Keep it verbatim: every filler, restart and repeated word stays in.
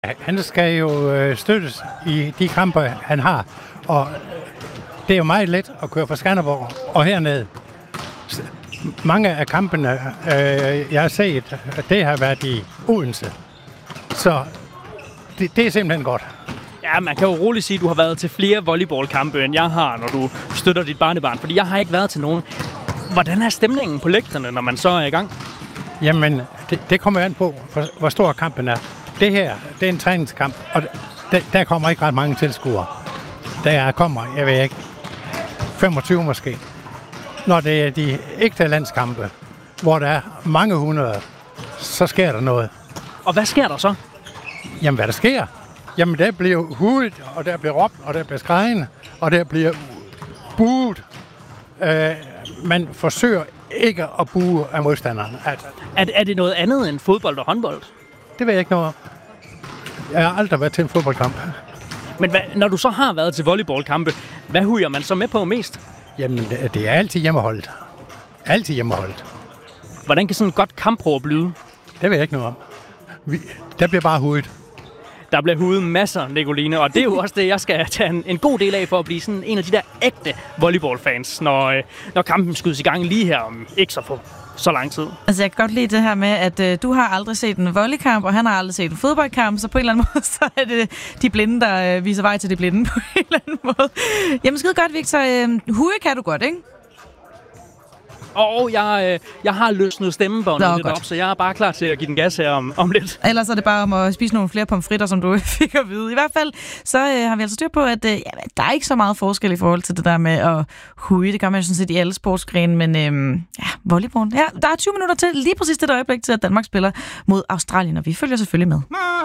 Han skal jo øh, støttes i de kampe, han har. Og det er jo meget let at køre fra Skanderborg og herned. Mange af kampene, øh, jeg har set, det har været i Odense. Så det, det er simpelthen godt. Ja, man kan jo roligt sige, at du har været til flere volleyballkampe, end jeg har, når du støtter dit barnebarn. Fordi jeg har ikke været til nogen. Hvordan er stemningen på lægterne, når man så er i gang? Jamen, det, det kommer an på, hvor, hvor stor kampen er. Det her, det er en træningskamp, og der, der kommer ikke ret mange tilskuere. Der kommer, jeg ved ikke, femogtyve måske. Når det er de ægte landskampe, hvor der er mange hundrede, så sker der noget. Og hvad sker der så? Jamen, hvad der sker? Jamen, der bliver hudet, og der bliver råbt, og der bliver skrejen, og der bliver buet. Øh, man forsøger ikke at bue af modstanderen. Altså, er, er det noget andet end fodbold og håndbold? Det ved jeg ikke noget om. Jeg har aldrig været til en fodboldkamp. Men hvad, når du så har været til volleyballkampe, hvad hujer man så med på mest? Jamen, det er altid hjemmeholdet. Altid hjemmeholdet. Hvordan kan sådan et godt kampråb lyde? Det ved jeg ikke noget om. Vi, der bliver bare hudet. Der bliver hudet masser, Nicoline, og det er jo også det, jeg skal tage en, en god del af for at blive sådan en af de der ægte volleyballfans, når, når kampen skydes i gang lige her om ikke så få. Så lang tid. Altså, jeg kan godt lide det her med, at øh, du har aldrig set en volleykamp, og han har aldrig set en fodboldkamp, så på en eller anden måde, så er det de blinde, der øh, viser vej til de blinde på en eller anden måde. Jamen, skide godt, Victor. Øh, huge kan du godt, ikke? Og jeg, øh, jeg har løsnet stemmebåndet lidt godt. op, så jeg er bare klar til at give den gas her om, om lidt. Ellers er det bare om at spise nogle flere pomfritter, som du fik at vide. I hvert fald, så øh, har vi altså styr på, at øh, ja, der er ikke så meget forskel i forhold til det der med at huge. Det gør man jo sådan set i alle sportsgrene, men øh, ja, volleyball. Ja, der er tyve minutter til lige præcis det øjeblik til, at Danmark spiller mod Australien, og vi følger selvfølgelig med.